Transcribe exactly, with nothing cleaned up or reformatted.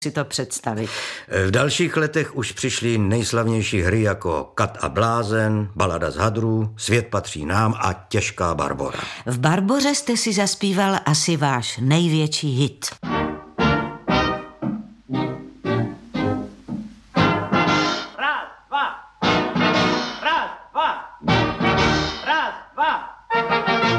si to představit. V dalších letech už přišly nejslavnější hry jako Kat a blázen, Balada z hadrů, Svět patří nám a Těžká Barbora. V Barboře jste si zaspíval asi váš největší hit.